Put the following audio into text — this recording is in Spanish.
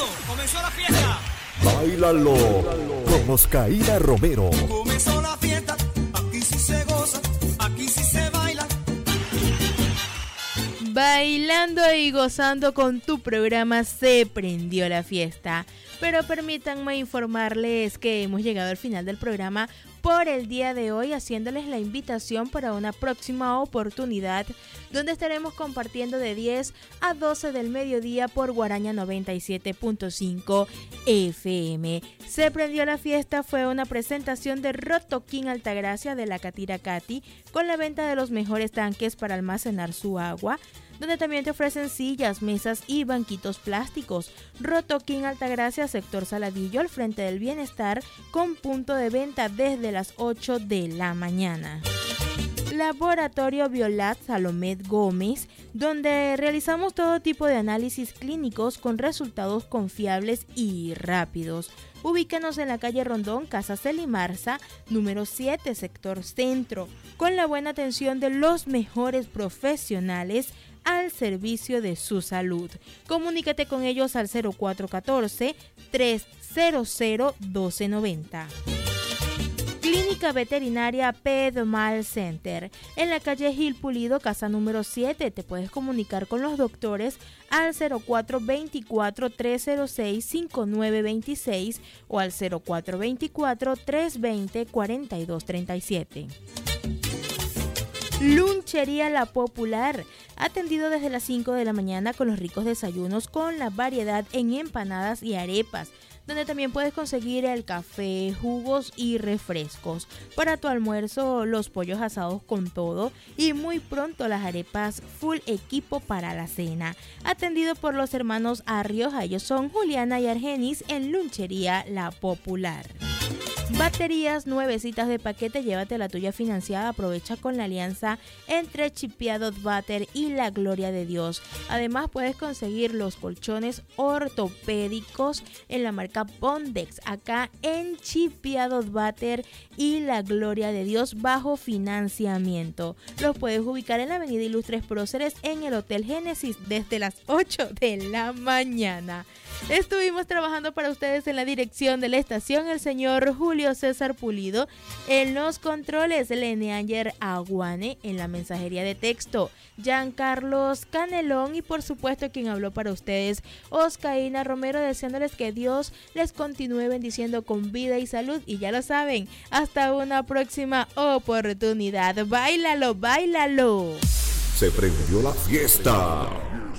todo, comenzó la fiesta. Báilalo con Oscarina Romero. Comenzó la fiesta, aquí sí se goza, aquí sí se baila. Bailando y gozando con tu programa Se Prendió la Fiesta. Pero permítanme informarles que hemos llegado al final del programa por el día de hoy, haciéndoles la invitación para una próxima oportunidad donde estaremos compartiendo de 10 a 12 del mediodía por Guaraña 97.5 FM. Se Prendió la Fiesta fue una presentación de Rotoquín Altagracia de la Catira Cati, con la venta de los mejores tanques para almacenar su agua, donde también te ofrecen sillas, mesas y banquitos plásticos. Rotoquín Altagracia, sector Saladillo, al frente del Bienestar, con punto de venta desde las 8 de la mañana. Laboratorio Violat Salomet Gómez, donde realizamos todo tipo de análisis clínicos con resultados confiables y rápidos. Ubícanos en la calle Rondón, Casa Celimarza, número 7, sector centro, con la buena atención de los mejores profesionales al servicio de su salud. Comunícate con ellos al 0414-300-1290. Clínica Veterinaria Pedmal Center, en la calle Gil Pulido, casa número 7. Te puedes comunicar con los doctores al 0424-306-5926 o al 0424-320-4237. Lunchería La Popular, atendido desde las 5 de la mañana con los ricos desayunos con la variedad en empanadas y arepas, donde también puedes conseguir el café, jugos y refrescos. Para tu almuerzo, los pollos asados con todo y muy pronto las arepas full equipo para la cena. Atendido por los hermanos Arrioja, ellos son Juliana y Argenis en Lunchería La Popular. Baterías nuevecitas de paquete, llévate la tuya financiada. Aprovecha con la alianza entre Chipiados Batter y La Gloria de Dios. Además puedes conseguir los colchones ortopédicos en la marca Bondex acá en Chipiados Batter y La Gloria de Dios bajo financiamiento. Los puedes ubicar en la avenida Ilustres Próceres en el Hotel Génesis desde las 8 de la mañana. Estuvimos trabajando para ustedes en la dirección de la estación el señor Julio César Pulido, en los controles Leneanger Aguane, en la mensajería de texto Giancarlos Canelón y por supuesto quien habló para ustedes Oscarina Romero, deseándoles que Dios les continúe bendiciendo con vida y salud y ya lo saben, hasta una próxima oportunidad. Báilalo, báilalo. Se prendió la fiesta.